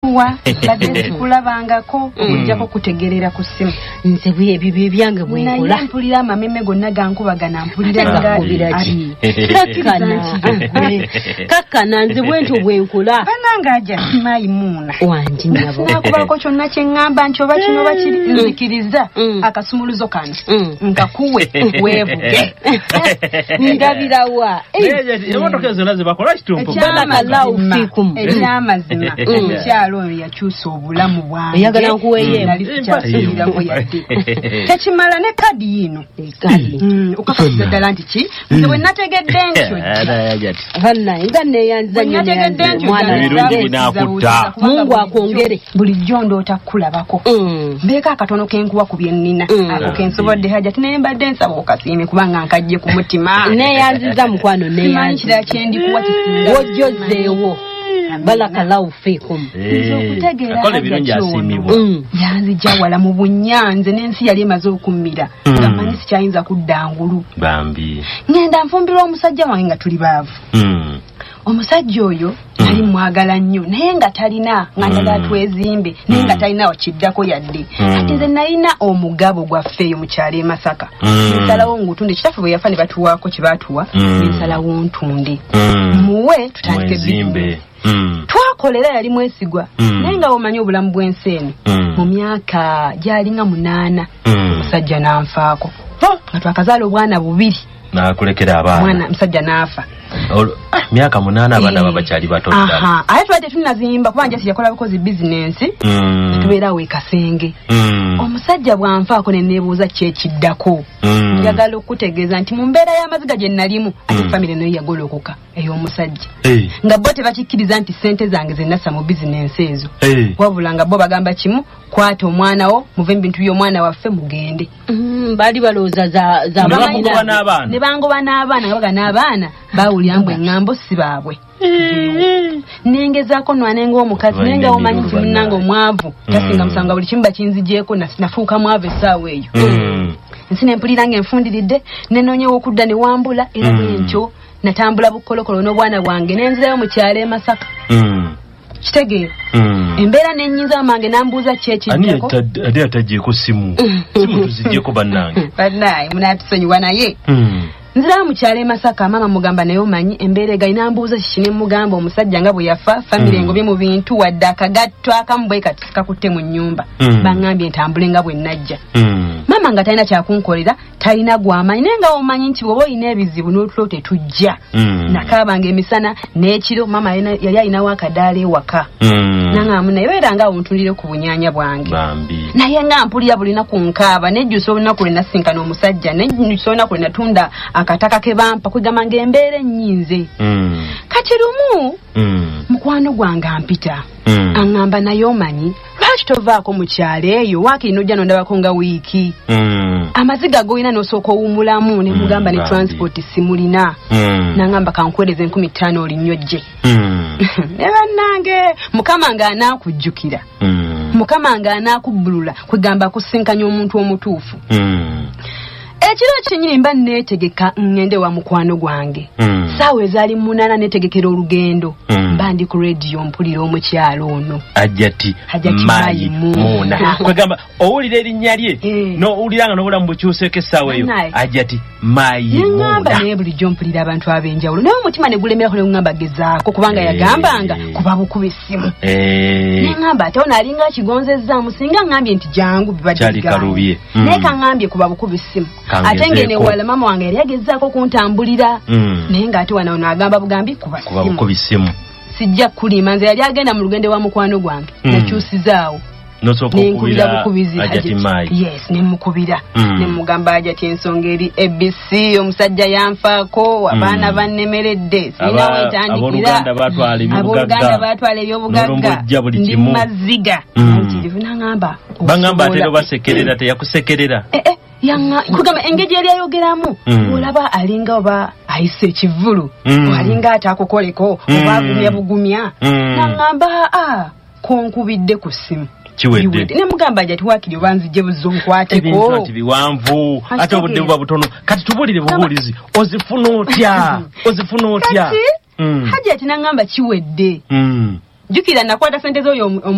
wa badde kulabangako okujjako kutegerera ku simu nze bye byange bwenkola naye mpulira amameme gonna gankubagana mpulira ng'abiraki kakkana nze bwentyo bwenkola bananga aja Maimuna wangi nabo nakubako kyonna kye ŋŋamba nti oba kino bakiri nzikiriza akasumuluzo kano nkakuwe weevuge ndabirawa emotoka zonna zebakola kitumpu ekyamazima omukyalo oyo yakyusa obulamu bwange eyagala nkuweeyo kyasubirako yadde tekimala ne kadi yino okakasiza ddala nti ki nze bwe nategedde ntyo nga neyanza Mungu akwongere bulijjo ndoota kulabako mbeeka akatono kenkuwa ku bye nnina ako kensobodde Hajati naye mbadde nsaba okasiime kubanga nkajje ku mutima neyanziza mukwano neyanzira kyendikuwa kisinga wojjozeewo barakallahu fiikum akola ebirungi asiimibwa yanzija wala mu bunyanze n'ensi yali emaze okummira nga manyi sikyayinza kudda ngulu bambi ngenda nfumbirwa omusajja wange nga tuli baavu omusajja oyo nali mwagala nnyo naye nga talina nga njagala twezimbe naye nga talina wakiddako yadde ate nze nalina omugabo gwaffe eyo mu kyalo e Masaka nsalawo ngutunde kitaffe bwe yafa ne batuwaako kye baatuwa nsalawo ntunde muwe tutandike bizimbe twakolera yali mwesigwa naye nga omanyi obulamu bw'ensi eno mu myaka gyalinga 8 omusajja n'anfaako nga twakazaala obwana 2 nakulekera abaana mwana musajja n'afa myaka 8 abaana babakyali bato ddala ate twate tunazimba kubanga siyakola bukozi bizinensi tubeerawo ekasenge omusajja bw'anfaako ne neebuuza kyekiddako njagala okutegeeza nti mu mbeera y'amaziga gye nalimu ate famire nayo yagolokoka ey'omusajja nga bo tebakikkiriza nti ssente zange ze nassa mu bizinensi ezo wabula nga bo bagamba kimu kwata omwana wo muve mu bintu by'omwana waffe mugende baali balowooza za ne bangoba n'abaana nga baga n'abaana bawulira mbu eŋŋambo si baabwe nengezaako nwanenga omukazi naye nga omanyi nti munnange omwavu tasinga musanga buli kimu bakinzigyeko nafuuka mwavu essaawa eyo nsi nempulira ng'enfundiridde nenoonyewo okudda ne wambula era bwentyo natambula bukolokolo n'obwana bwange nenzirayo mu kyalo e Masaka kitegeera embeera nennyinza amange nambuuza kyekiddako ate atagyeko simu tuzigyeko bannange munatusonyiwa naye nzirayo mu kyalo e Masaka maama mugamba naye omanyi embeera egalina mbuuza kiki ne mugamba omusajja nga bwe yafa famire engobye mu bintu wadde akagatto akamu bwe kati kakutte mu nnyumba baŋŋambye ntambule nga bwe najja maama nga talina kyakunkolera talina gwamanyi naye nga omanyi nti bw'oba olina ebizibu n'otulo tetujja nakaabanga emisana n'ekiro maama yali alinawo akadaala ewaka naŋŋamu naye era nga awuntulire ku bunyaanya bwange naye nga mpulira bulina ku nkaaba nejjusa olunaku lwe nasinkana omusajja nejjusa olunaku lwe natunda akataka ke bampa kwegamba ng'embeera ennyinze kati lumu mukwano gwange ampita aŋŋamba naye omanyi lwaki tovaako mu kyalo eyo waakiri n'ojja nondabako nga wiiki amaziga g'olina n'osooka owummulamu ne mugamba ne transport simulina naŋŋamba kankwereze 15,000 olinyojje ne bannange mukama ng'anaakujjukira mukama ng'anaakubbulula kwegamba kusinkanya omuntu omutuufu ekiro kyenyini mba neetegeka ngende wa mukwano gwange saawa ezaali 8 neetegekera olugendo mba ndi ku rediyo mpulira omukyalo ono Hajati Maimuna kwegamba owulira erinnya lye n'owulira nga n'obulamu bukyuseeko essaawa eyo Hajati Maimuna ngamba naye bulijjo mpulira abantu ab'enjawulo naye omutima ne gulemerako ne ngamba gezaako kubanga yagambanga kuba bukuba essimu ne ngamba ate ono alinga akigonzezzaamu singa ngambye nti jangu bibadde naye kaŋŋambye kuba bukuba essimu ate ngene wala mama wange yali yagezaako kuntambulira naye ng'ate wano ono agamba bugambi kuba ssimu sijja kulima nze yali agenda mu lugendo wa mukwano gwange nakyusizaawo nenkubira bukubizi yes nemukubira nemugamba Hajati ensonga eri ABC omusajja yanfaako abaana bannemeredde sirina wentandikira abooluganda batwala ebyobugagga ndi maziga nkirivu nangamba bangamba atero basekerera teyakusekerera kugamba engeri yali ayogeramu olaba alinga oba ayise ekivulu alinga atakukoleko oba agumya bugumya nangamba konkubidde ku simu kiwedde ne mugamba Hajati waakiri obanzijje buzo nkwateko ebintu ati biwanvu ate obudde buba butono kati tubulire bubuulizi ozifuna otya Hajati nangamba kiwedde jukira nakwata sente z'oyo